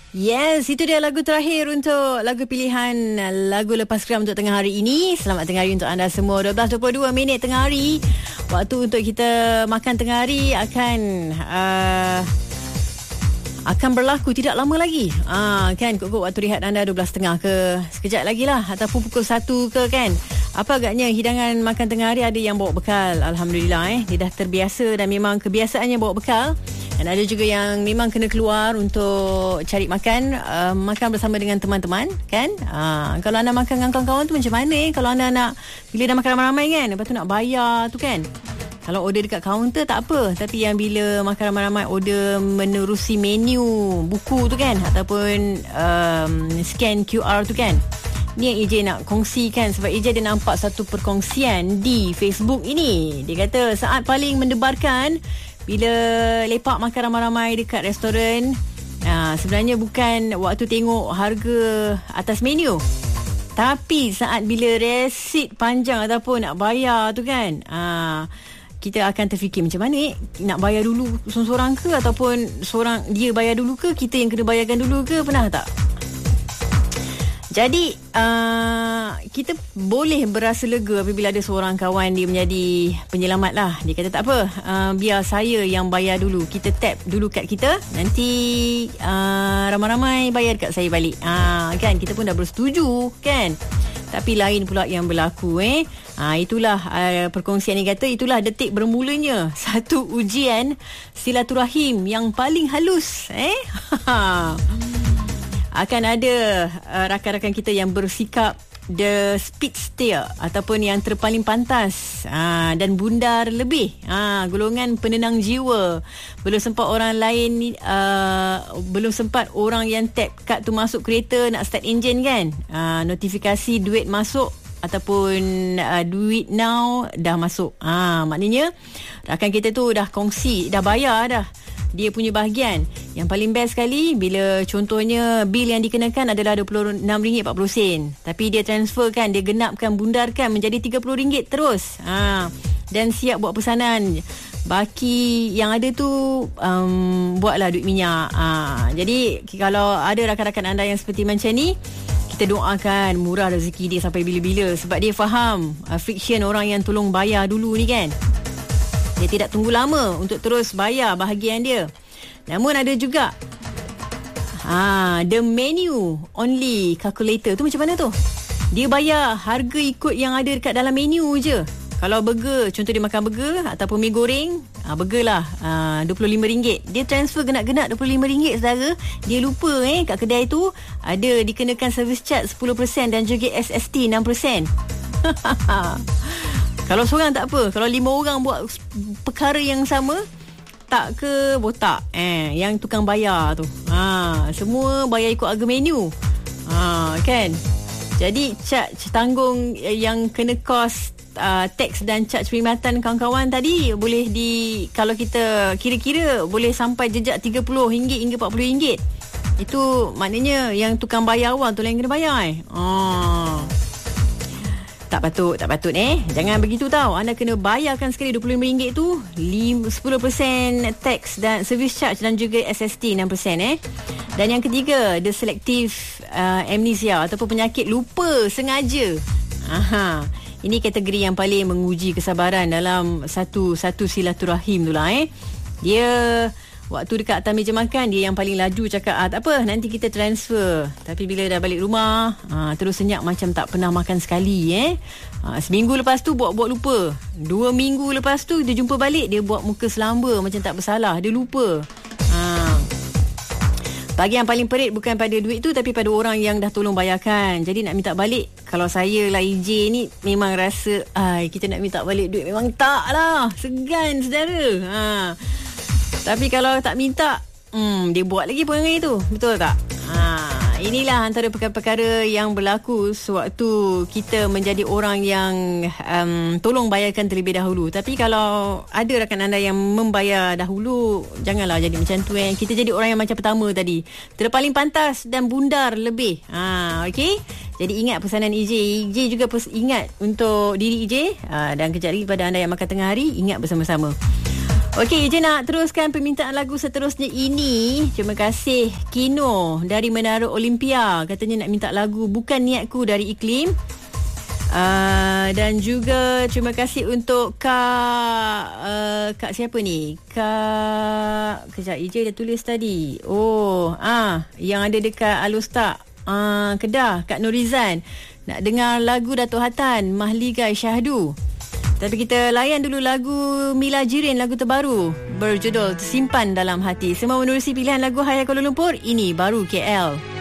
Yes, itu dia lagu terakhir untuk lagu pilihan lagu lepas geram untuk tengah hari ini. Selamat tengah hari untuk anda semua. 12.22 minit tengah hari. Waktu untuk kita makan tengah hari akan berlaku tidak lama lagi. Kan kok waktu rehat anda 12.30 ke, sekejap lagi lah, ataupun pukul 1 ke kan. Apa agaknya hidangan makan tengah hari ada yang bawa bekal. Alhamdulillah dia dah terbiasa dan memang kebiasaannya bawa bekal. Dan ada juga yang memang kena keluar untuk cari makan, makan bersama dengan teman-teman kan. Kalau anda makan dengan kawan-kawan tu macam mana kalau anda nak, bila dah makan ramai-ramai kan, lepas tu nak bayar tu kan. Kalau order dekat kaunter tak apa, tapi yang bila makan ramai-ramai order menerusi menu buku tu kan, ataupun scan QR tu kan, ni yang AJ nak kongsikan. Sebab AJ ada nampak satu perkongsian di Facebook ini. Dia kata saat paling mendebarkan bila lepak makan ramai-ramai dekat restoran, sebenarnya bukan waktu tengok harga atas menu, tapi saat bila resit panjang ataupun nak bayar tu kan, kita akan terfikir macam mana nak bayar dulu seorang-seorang ke, ataupun seorang dia bayar dulu ke, kita yang kena bayarkan dulu ke, pernah tak? Jadi kita boleh berasa lega apabila ada seorang kawan dia menjadi penyelamat lah. Dia kata tak apa, biar saya yang bayar dulu, kita tap dulu kad kita, nanti ramai-ramai bayar kat saya balik. Kan kita pun dah bersetuju kan. Tapi lain pula yang berlaku itulah perkongsian ni kata, itulah detik bermulanya satu ujian silaturahim yang paling halus. Akan ada rakan-rakan kita yang bersikap the speed steer ataupun yang terpaling pantas dan bundar lebih, golongan penenang jiwa. Belum sempat orang lain belum sempat orang yang tap kad tu masuk kereta nak start enjin kan, notifikasi duit masuk ataupun duit now dah masuk. Maknanya rakan kita tu dah kongsi, dah bayar dah dia punya bahagian. Yang paling best sekali bila contohnya bil yang dikenakan adalah RM26.40, tapi dia transferkan, dia genapkan, bundarkan menjadi RM30 terus. Dan siap buat pesanan. Baki yang ada tu buatlah duit minyak. Jadi kalau ada rakan-rakan anda yang seperti macam ni, kita doakan murah rezeki dia sampai bila-bila, sebab dia faham friction orang yang tolong bayar dulu ni kan. Dia tidak tunggu lama untuk terus bayar bahagian dia. Namun ada juga the menu only calculator tu macam mana tu? Dia bayar harga ikut yang ada dekat dalam menu je. Kalau burger, contoh dia makan burger ataupun mi goreng, burger lah RM25. Dia transfer genap-genap RM25 saudara. Dia lupa kat kedai tu ada dikenakan service charge 10% dan juga SST 6%. Kalau seorang tak apa, kalau 5 orang buat perkara yang sama, tak ke botak yang tukang bayar tu. Semua bayar ikut harga menu. Kan? Jadi charge tanggung yang kena kos tax dan charge perkhidmatan kawan-kawan tadi boleh kalau kita kira-kira boleh sampai jejak RM30 hingga RM40. Itu maknanya yang tukang bayar awal tu lah yang kena bayar. Tak patut jangan begitu tau. Anda kena bayarkan sekali RM25 tu 10% tax dan service charge dan juga SST 6%. Dan yang ketiga, the selective amnesia ataupun penyakit lupa sengaja. Ini kategori yang paling menguji kesabaran dalam satu silaturahim tu lah. Dia waktu dekat atas meja makan, dia yang paling laju cakap tak apa, nanti kita transfer. Tapi bila dah balik rumah, terus senyap macam tak pernah makan sekali. Seminggu lepas tu buat lupa. 2 minggu lepas tu dia jumpa balik, dia buat muka selamba macam tak bersalah. Dia lupa. Bagi yang paling perit bukan pada duit tu, tapi pada orang yang dah tolong bayarkan. Jadi nak minta balik, kalau saya lah EJ ni, memang rasa kita nak minta balik duit memang tak lah, segan saudara. Tapi kalau tak minta, dia buat lagi perangai tu. Betul tak? Inilah antara perkara-perkara yang berlaku sewaktu kita menjadi orang yang tolong bayarkan terlebih dahulu. Tapi kalau ada rakan anda yang membayar dahulu, janganlah jadi macam tu. Kita jadi orang yang macam pertama tadi, terpaling pantas dan bundar lebih. Okey? Jadi ingat pesanan EJ. EJ juga ingat untuk diri EJ. Dan kejap lagi pada anda yang makan tengah hari, ingat bersama-sama. Okey, je nak teruskan permintaan lagu seterusnya ini. Terima kasih Kino dari Menara Olimpia. Katanya nak minta lagu Bukan Niatku dari Iklim. Dan juga terima kasih untuk Kak siapa ni? Kejap, Ija dah tulis tadi. Yang ada dekat Alostak Kedah, Kak Nurizan. Nak dengar lagu Datuk Hatan, Mahligai Syahdu. Tapi kita layan dulu lagu Mila Jirin, lagu terbaru berjudul Tersimpan Dalam Hati. Semua menerusi pilihan lagu Khayal Kuala Lumpur. Ini baru KL.